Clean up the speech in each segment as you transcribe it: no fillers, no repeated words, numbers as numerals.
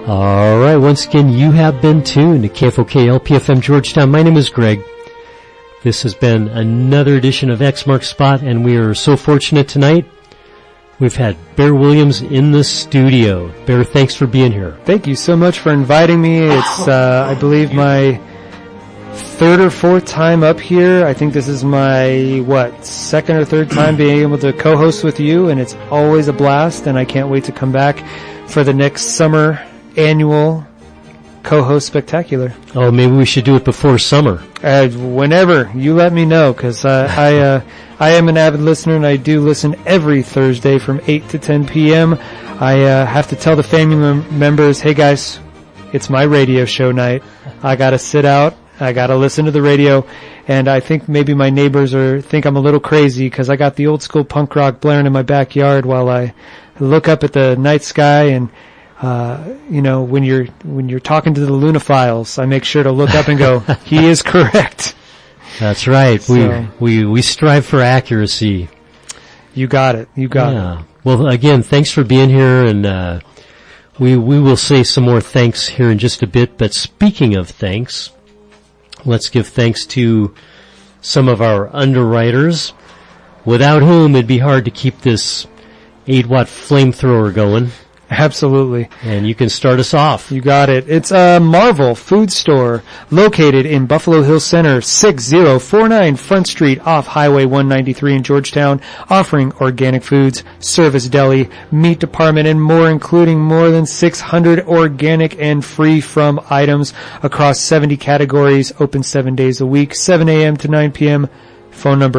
All right, once again, you have been tuned to KFOK LPFM Georgetown. My name is Greg. This has been another edition of X Marks Spot, and we are so fortunate tonight. We've had Bear Williams in the studio. Bear, thanks for being here. Thank you so much for inviting me. It's, I believe, my third or fourth time up here. I think this is my, second or third time being able to co-host with you, and it's always a blast, and I can't wait to come back for the next summer annual co-host spectacular. Oh, maybe we should do it before summer. Whenever you let me know, because I am an avid listener, and I do listen every Thursday from 8 to 10 p.m. I have to tell the family members, hey guys, it's my radio show night. I gotta sit out. I gotta listen to the radio. And I think maybe my neighbors think I'm a little crazy because I got the old school punk rock blaring in my backyard while I look up at the night sky. And when you're talking to the Lunaphiles, I make sure to look up and go, he is correct. That's right. So, we strive for accuracy. You got it. You got it. Well, again, thanks for being here, and we will say some more thanks here in just a bit. But speaking of thanks, let's give thanks to some of our underwriters, without whom it'd be hard to keep this 8-watt flamethrower going. Absolutely. And you can start us off. You got it. It's a Marvel Food Store located in Buffalo Hills Center, 6049 Front Street off Highway 193 in Georgetown, offering organic foods, service deli, meat department, and more, including more than 600 organic and free from items across 70 categories, open 7 days a week, 7 a.m. to 9 p.m. Phone number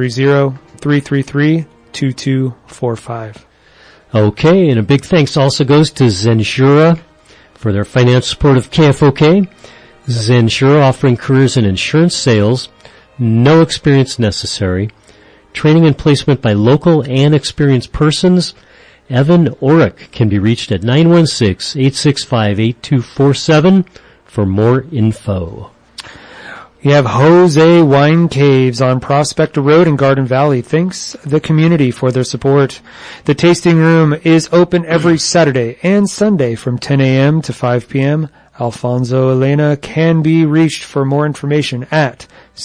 530-333-2245. Okay, and a big thanks also goes to Zensura for their financial support of KFOK. Zensura offering careers in insurance sales, no experience necessary, training and placement by local and experienced persons. Evan Orick can be reached at 916-865-8247 for more info. You have Jose Wine Caves on Prospector Road in Garden Valley. Thanks the community for their support. The tasting room is open every Saturday and Sunday from 10 a.m. to 5 p.m. Alfonso Elena can be reached for more information at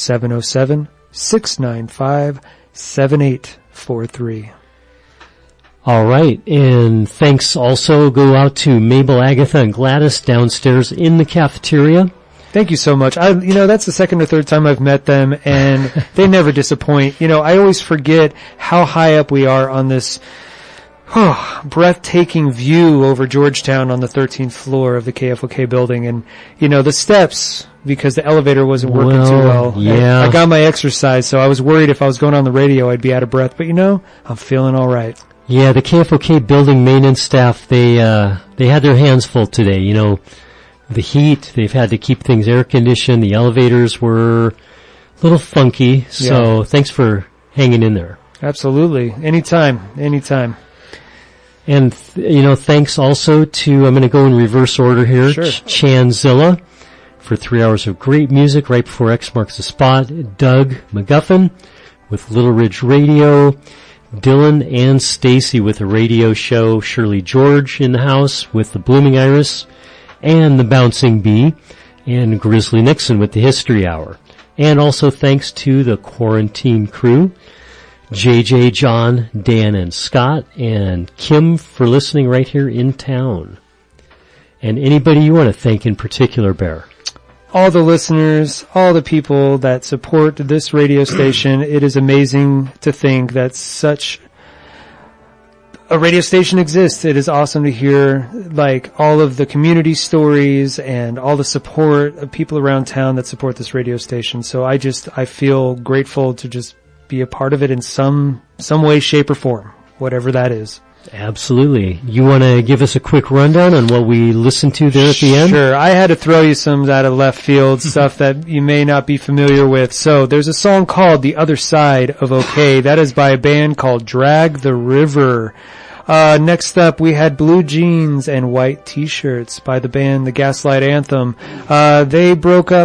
707-695-7843. All right, and thanks also go out to Mabel, Agatha, and Gladys downstairs in the cafeteria. Thank you so much. That's the second or third time I've met them, and they never disappoint. I always forget how high up we are on this breathtaking view over Georgetown on the 13th floor of the KFOK building. And, the steps, because the elevator wasn't working too well. Yeah. I got my exercise, so I was worried if I was going on the radio I'd be out of breath. But, I'm feeling all right. Yeah, the KFOK building maintenance staff, they had their hands full today, The heat, they've had to keep things air conditioned. The elevators were a little funky, so thanks for hanging in there. Absolutely. Anytime. And, thanks also to, I'm going to go in reverse order here, sure. Chanzilla for 3 hours of great music right before X Marks the Spot. Doug McGuffin with Little Ridge Radio. Dylan and Stacy with a radio show. Shirley George in the house with the Blooming Iris and the Bouncing Bee, and Grizzly Nixon with the History Hour. And also thanks to the Quarantine crew, JJ, John, Dan, and Scott, and Kim for listening right here in town. And anybody you want to thank in particular, Bear? All the listeners, all the people that support this radio station. It is amazing to think that such a radio station exists. It is awesome to hear all of the community stories and all the support of people around town that support this radio station. So I feel grateful to just be a part of it in some way, shape, or form, whatever that is. Absolutely. You want to give us a quick rundown on what we listened to there at the end? Sure. I had to throw you some out of left field stuff that you may not be familiar with. So there's a song called The Other Side of OK. That is by a band called Drag the River. Next up, we had Blue Jeans and White T-Shirts by the band The Gaslight Anthem. They broke up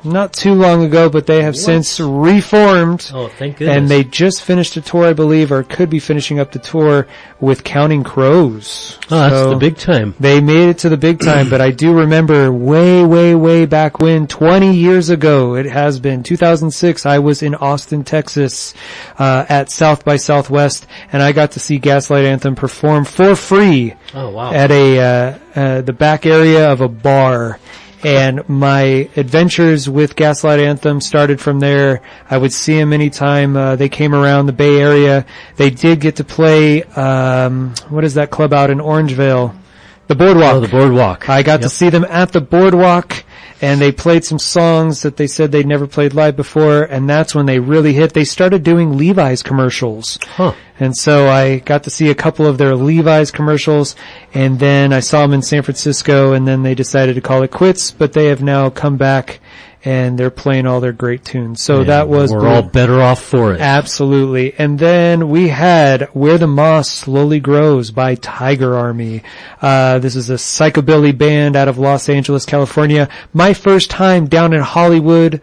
not too long ago, but they have since reformed. Oh, thank goodness. And they just finished a tour, I believe, or could be finishing up the tour with Counting Crows. Oh, that's the big time. They made it to the big time, but I do remember way back when, 20 years ago, it has been 2006, I was in Austin, Texas, at South by Southwest, and I got to see Gaslight Anthem perform for free. Oh, wow. At the back area of a bar. And my adventures with Gaslight Anthem started from there. I would see them anytime they came around the Bay Area. They did get to play, what is that club out in Orangevale? The Boardwalk. Oh, the Boardwalk. I got to see them at the Boardwalk, and they played some songs that they said they'd never played live before, and that's when they really hit. They started doing Levi's commercials. Huh. And so I got to see a couple of their Levi's commercials, and then I saw them in San Francisco, and then they decided to call it quits, but they have now come back, and they're playing all their great tunes. So Yeah, that was... We're all better off for it. Absolutely. And then we had Where the Moss Slowly Grows by Tiger Army. This is a psychobilly band out of Los Angeles, California. My first time down in Hollywood,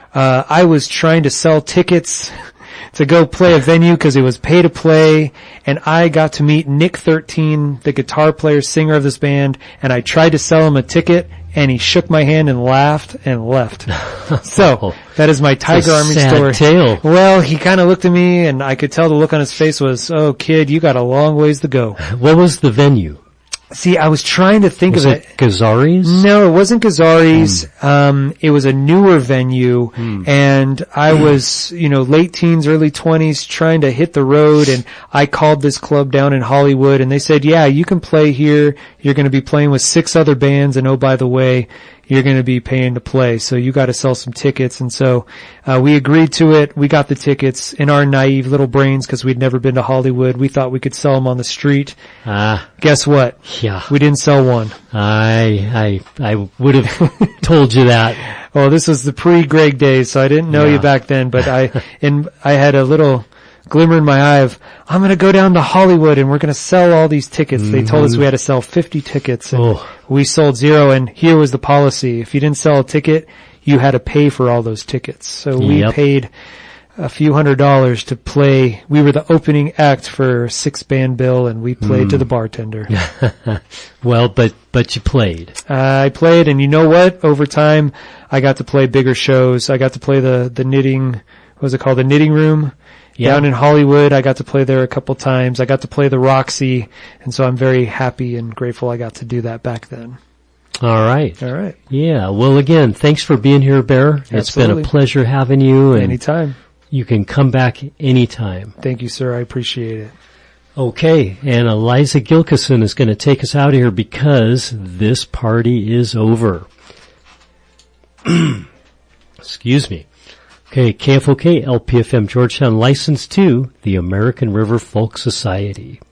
I was trying to sell tickets to go play a venue because it was pay to play, and I got to meet Nick 13, the guitar player, singer of this band, and I tried to sell him a ticket, and he shook my hand and laughed and left. So, that is my Tiger Army sad story. Tale. Well, he kind of looked at me, and I could tell the look on his face was, oh, kid, you got a long ways to go. What was the venue? See, I was trying to think Was of it Gazzari's? No, it wasn't Gazzari's. It was a newer venue, and I was, late teens, early 20s, trying to hit the road, and I called this club down in Hollywood, and they said, yeah, you can play here. You're going to be playing with 6 other bands, and oh, by the way, you're going to be paying to play, so you got to sell some tickets. And so we agreed to it. We got the tickets in our naive little brains because we'd never been to Hollywood. We thought we could sell them on the street. Guess what? Yeah. We didn't sell one. I would have told you that. Well, this was the pre-Greg days, so I didn't know you back then, but I had a little glimmer in my eye of, I'm going to go down to Hollywood and we're going to sell all these tickets. They told us we had to sell 50 tickets, and we sold 0, and here was the policy. If you didn't sell a ticket, you had to pay for all those tickets. So we paid a few $100s to play. We were the opening act for 6-band bill, and we played to the bartender. Well, but you played. I played, and you know what? Over time, I got to play bigger shows. I got to play the knitting, what was it called? The Knitting Room. Down in Hollywood. I got to play there a couple times. I got to play the Roxy, and so I'm very happy and grateful I got to do that back then. All right. Yeah. Well, again, thanks for being here, Bear. It's been a pleasure having you. And anytime. You can come back anytime. Thank you, sir. I appreciate it. Okay. And Eliza Gilkison is going to take us out of here because this party is over. Excuse me. Okay, KFOK, LPFM Georgetown, licensed to the American River Folk Society.